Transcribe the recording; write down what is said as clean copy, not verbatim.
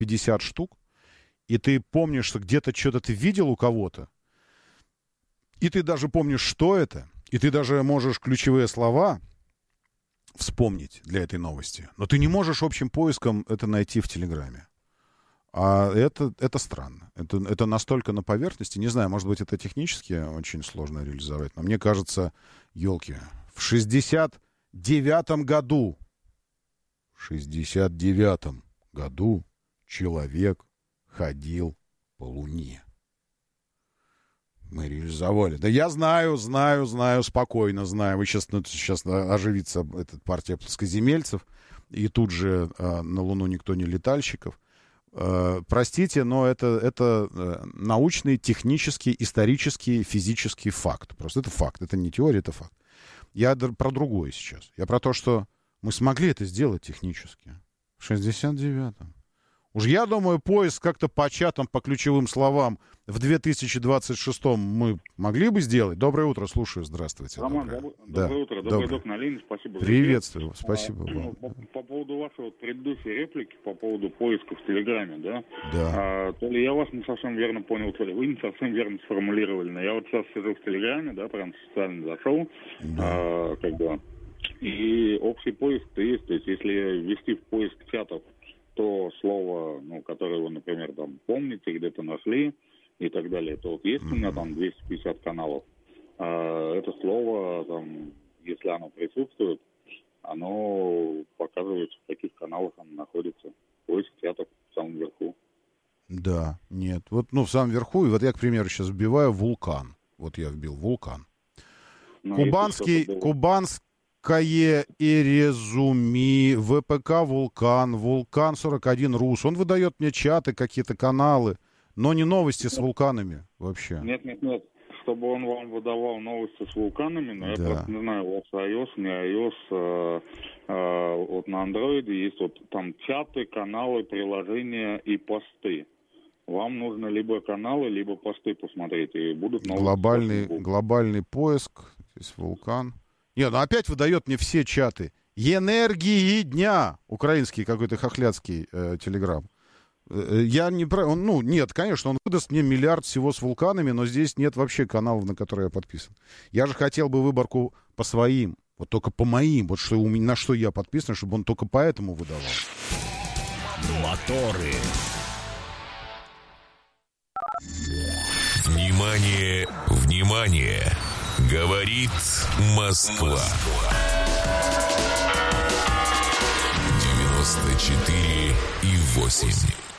50 штук, и ты помнишь, что где-то что-то ты видел у кого-то, и ты даже помнишь, что это, и ты даже можешь ключевые слова вспомнить для этой новости, но ты не можешь общим поиском это найти в Телеграме. А это странно. Это настолько на поверхности. Не знаю, может быть, это технически очень сложно реализовать, но мне кажется, елки, в 69-м году человек ходил по Луне. Мы реализовали. Да я знаю, спокойно знаю. Вы сейчас оживится эта партия плоскоземельцев, и тут же на Луну никто не летальщиков. Простите, но это научный, технический, исторический, физический факт. Просто это факт, это не теория, это факт. Я про другое сейчас. Я про то, что мы смогли это сделать технически. В 69-м. Уж я думаю, поиск как-то по чатам, по ключевым словам в 2026-м мы могли бы сделать. Доброе утро, слушаю, здравствуйте. Роман, доброе утро, добрый док на линии, спасибо. Приветствую, спасибо вам. По поводу вашей предыдущей реплики, по поводу поиска в Телеграме, да? Да. То ли я вас не совсем верно понял, то ли вы не совсем верно сформулировали, но я вот сейчас сижу в Телеграме, да, прям специально зашел, Да. И общий поиск-то есть, то есть если ввести в поиск чатов то слово, которое вы, например, там помните, где-то нашли и так далее, то вот есть у меня там 250 каналов. Это слово, там, если оно присутствует, оно показывает, в каких каналах оно находится. Поиск чатов в самом верху. Да, нет. Вот, в самом верху, и вот я, к примеру, сейчас вбиваю вулкан. Вот я вбил вулкан. Кубанское и резюми, ВПК Вулкан, Вулкан 41 Рус. Он выдает мне чаты, какие-то каналы, но не новости с вулканами вообще. Нет. Чтобы он вам выдавал новости с вулканами, но я просто не знаю, у вас iOS, не iOS, вот на Android есть вот там чаты, каналы, приложения и посты. Вам нужно либо каналы, либо посты посмотреть, и будут новости. Глобальный поиск, здесь вулкан. Нет, опять выдает мне все чаты. Энергии дня. Украинский какой-то хохлядский телеграм. Я не про... Нет, конечно, он выдаст мне миллиард всего с вулканами, но здесь нет вообще каналов, на которые я подписан. Я же хотел бы выборку по своим, вот только по моим, вот что на что я подписан, чтобы он только по этому выдавал. Моторы. Внимание, внимание! Говорит Москва. 94,8.